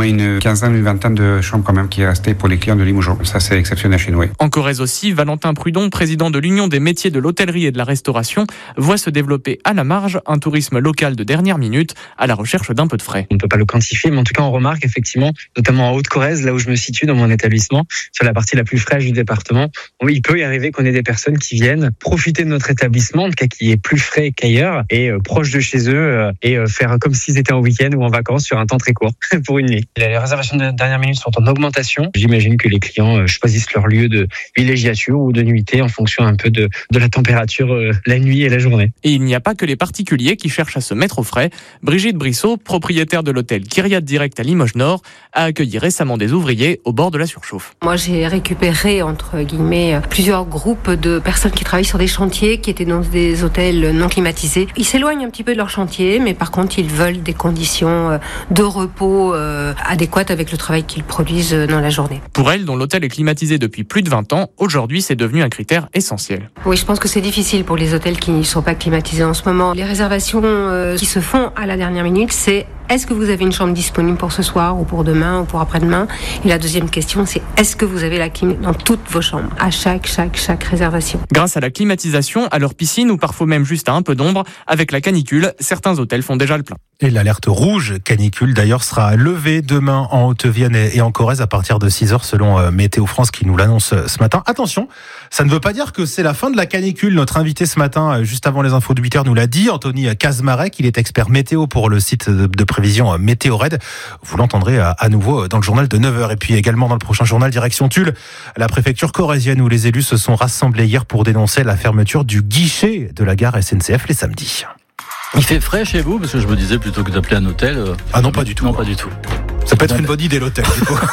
moins une quinzaine, une vingtaine de chambres quand même qui est restée pour les clients de Limoges. Ça, c'est exceptionnel chez nous. En Corrèze aussi, Valentin Prudon, président de l'Union des métiers de l'hôtellerie et de la restauration, voit se développer à la marge un tourisme local de dernière minute à la recherche d'un peu de frais. On ne peut pas le quantifier, mais en tout cas, on remarque effectivement, notamment en Haute-Corrèze, là où je me situe dans mon établissement, sur la partie la plus fraîche du département, il peut y arriver qu'on ait des personnes qui viennent profiter de notre établissement, en tout cas qui est plus frais qu'ailleurs et proche de chez eux et faire comme s'ils étaient en week-end ou en vacances sur un temps très court pour une nuit. Les réservations de dernière minute sont en augmentation. J'imagine que les clients choisissent leur lieu de villégiature ou de nuitée en fonction un peu de la température la nuit et la journée. Et il n'y a pas que les particuliers qui cherchent à se mettre au frais. Brigitte Brissot, propriétaire de l'hôtel Kyriat Direct à Limoges Nord, a accueilli récemment des ouvriers au bord de la surchauffe. Moi, j'ai récupéré, entre guillemets, plusieurs groupes de personnes qui travaillent sur des chantiers, qui étaient dans des hôtels non climatisés. Ils s'éloignent un petit peu de leur chantier, mais par contre, ils veulent des conditions de repos adéquates avec le travail qu'ils produisent dans la journée. Pour elle, dont l'hôtel est climatisé depuis plus de 20 ans, aujourd'hui, c'est devenu un critère essentiel. Oui, je pense que c'est difficile pour les hôtels qui ne sont pas climatisés en ce moment. Les réservations qui se font à la dernière minute, c'est est-ce que vous avez une chambre disponible pour ce soir ou pour demain ou pour après-demain? Et la deuxième question, c'est est-ce que vous avez la clim dans toutes vos chambres à chaque réservation? Grâce à la climatisation, à leur piscine ou parfois même juste à un peu d'ombre, avec la canicule, certains hôtels font déjà le plein. Et l'alerte rouge canicule d'ailleurs sera levée demain en Haute-Vienne et en Corrèze à partir de 6h selon Météo France qui nous l'annonce ce matin. Attention, ça ne veut pas dire que c'est la fin de la canicule. Notre invité ce matin, juste avant les infos de 8h, nous l'a dit, Anthony Kazmarek, il est expert météo pour le site de prévision Météo-Red. Vous l'entendrez à nouveau dans le journal de 9h. Et puis également dans le prochain journal, direction Tulle, la préfecture corrézienne où les élus se sont rassemblés hier pour dénoncer la fermeture du guichet de la gare SNCF les samedis. Il fait frais chez vous? Parce que je me disais plutôt que d'appeler un hôtel... Ah non, pas du tout. Non, pas du tout. Ça peut être une bonne idée l'hôtel, du coup.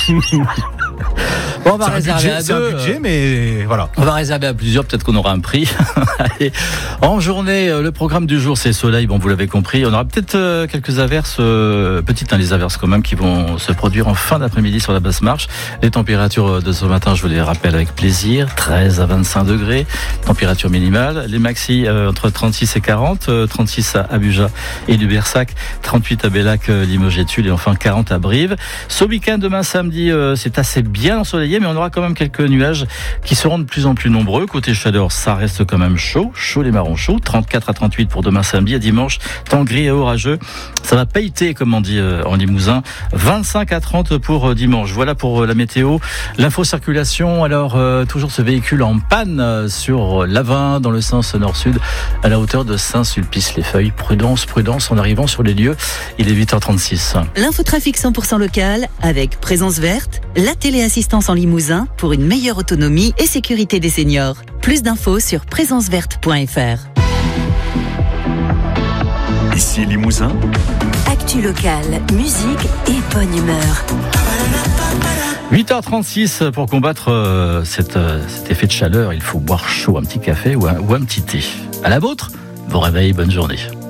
Bon, on va réserver à deux. C'est un budget, mais voilà. On va réserver à plusieurs, peut-être qu'on aura un prix. Allez. En journée, le programme du jour, c'est soleil, bon, vous l'avez compris. On aura peut-être quelques averses, petites, les averses quand même, qui vont se produire en fin d'après-midi sur la basse marche. Les températures de ce matin, je vous les rappelle avec plaisir, 13 à 25 degrés, température minimale. Les maxi entre 36 et 40, 36 à Abuja et Lubersac, 38 à Bellac, Limoges et Tulle, et enfin 40 à Brive. Ce week-end, demain samedi, c'est assez bien ensoleillé, mais on aura quand même quelques nuages qui seront de plus en plus nombreux. Côté chaleur, ça reste quand même chaud les marrons chauds, 34 à 38 pour demain samedi. À dimanche, temps gris et orageux, ça va pailleter comme on dit en Limousin, 25 à 30 pour dimanche. Voilà pour la météo. L'info circulation, alors toujours ce véhicule en panne sur l'A20 dans le sens nord-sud à la hauteur de Saint-Sulpice-les-Feuilles. Prudence en arrivant sur les lieux. Il est 8h36. L'infotrafic 100% local avec Présence Verte, la téléassistance en Limousin pour une meilleure autonomie et sécurité des seniors. Plus d'infos sur présenceverte.fr. Ici Limousin. Actu locale, musique et bonne humeur. 8h36 pour combattre cet effet de chaleur, il faut boire chaud, un petit café ou un petit thé. À la vôtre, bon réveil, bonne journée.